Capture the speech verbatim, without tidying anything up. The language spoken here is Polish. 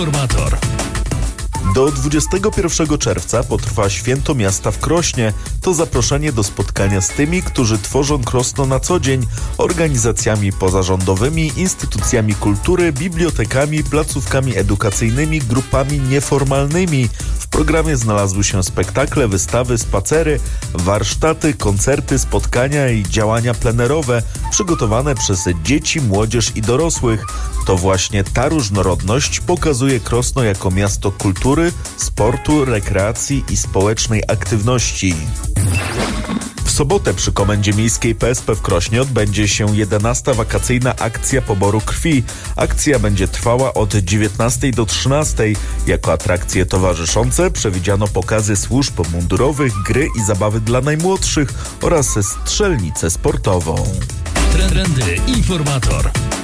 Informator. Do dwudziestego pierwszego czerwca potrwa Święto Miasta w Krośnie. To zaproszenie do spotkania z tymi, którzy tworzą Krosno na co dzień, organizacjami pozarządowymi, instytucjami kultury, bibliotekami, placówkami edukacyjnymi, grupami nieformalnymi. W programie znalazły się spektakle, wystawy, spacery, warsztaty, koncerty, spotkania i działania plenerowe przygotowane przez dzieci, młodzież i dorosłych. To właśnie ta różnorodność pokazuje Krosno jako miasto kultury, sportu, rekreacji i społecznej aktywności. W sobotę przy Komendzie Miejskiej P S P w Krośnie odbędzie się jedenasta wakacyjna akcja poboru krwi. Akcja będzie trwała od dziewiętnastej do trzynastej. Jako atrakcje towarzyszące przewidziano pokazy służb mundurowych, gry i zabawy dla najmłodszych oraz strzelnicę sportową. Trendy Informator.